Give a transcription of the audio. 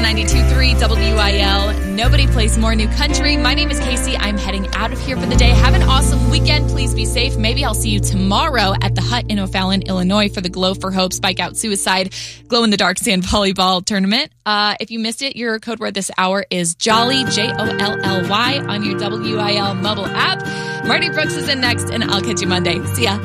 92.3 WIL. Nobody plays more new country. My name is Casey. I'm heading out of here for the day. Have an awesome weekend. Please be safe. Maybe I'll see you tomorrow at the Hut in O'Fallon, Illinois for the Glow for Hope Spike Out Suicide Glow in the Dark Sand Volleyball Tournament. If you missed it, your code word this hour is Jolly, Jolly, on your WIL mobile app. Marty Brooks is in next, and I'll catch you Monday. See ya.